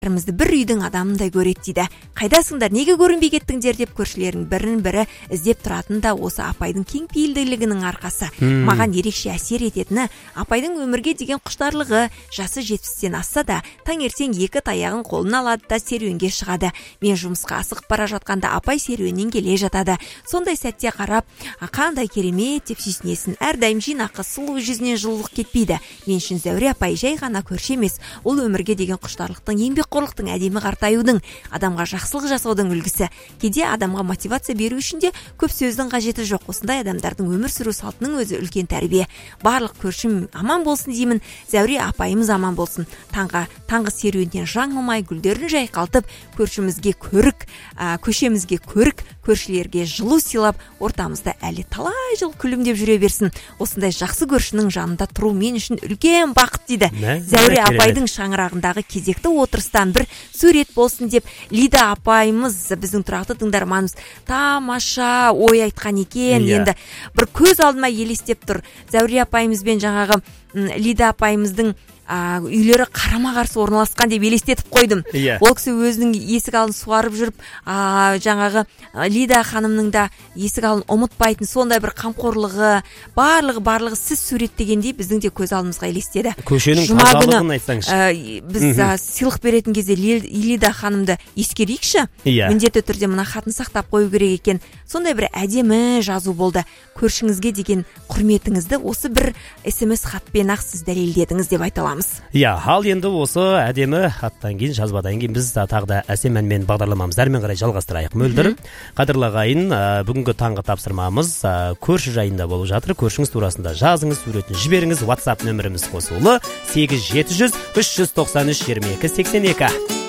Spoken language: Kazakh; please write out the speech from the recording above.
бір үйдің адамындай көреді дейді. Қайдасыңдар, неге көрінбей кеттіңдер деп көршілердің бірін-бірі іздеп тұратын да осы апайдың кеңпейілділігінің арқасы. Маған ерекше әсер ететіні, апайдың өмірге деген құштарлығы. Жасы 70-тен асса да, таңертең 2 таяғын қолына алады да серуенге шығады. Мен жұмысқа асығып бара жатқанда апай серуеннен келе жатады. Сондай сәтте қарап, қандай керемет деп сүйсінесің. Әрдайым жинақы, сұлу жүзінен жылылық кетпейді. Мен үшін Зәуре апай жай ғана көрші емес, ол өмірге деген құштарлықтың, еңбекқорлықтың, әдемі қартаюдың, адамға жақсылық жасаудың үлгісі. Кейде адамға мотивация беру үшін де көп сөздің қажеті жоқ. Осындай адамдардың өмір сүру салтының өзі үлкен тәрбие. Барлық көршім аман болсын деймін. Зәуре апайымыз аман болсын. Таңғы серуеннен жаңылмай, гүлдерін жайқалтып, көшемізге көрік, көршілерге жылу сыйлап, ортамызда әлі талай жыл күлімдеп жүре берсін. Осындай жақсы көршінің жанында тұру мен үшін үлкен бақыт дейді. Зәуре апайдың шаңырағындағы кезекті отырыстан бір сурет болсын деп Лида апайымыз, біздің тұрақты тыңдарманымыз, тамаша ой айтқан екен. Енді бір көз алдыма елестеп тұр. Зәуре апайымызбен жаңағы Лида апайымыздың үйлері қарама-қарсы орналасқан деп елестетіп қойдым. Ол кісі өзінің есік алдын суарып жүріп, жаңағы Лида ханымның да есік алдын ұмытпайтын сондай бір қамқорлығы, барлығы сіз суреттегендей біздің де көз алдымызға елестеді. Көшенің тазалығын айтсаңызшы. Біз сыйлық беретін кезде Лида ханымды ескерейікші. Міндетті түрде мына хатын сақтап қою керек екен. Сондай бір әдемі жазу болды. Көршіңізге деген құрметіңізді осы бір SMS хатпен ақ сіз дәлелдедіңіз деп айта аламыз. Ал енді осы әдемі хаттан кейін, жазбадан кейін біз тағы да әсем әнмен бағдарламамызды әрмен қарай жалғастырайық. Мөлдір, қадірлі ағайын, бүгінгі таңғы тапсырмамыз көрші жайында болып жатыр. Көршіңіз турасында жазыңыз, суретін жіберіңіз. WhatsApp нөміріміз қосулы 8700 393 22 82.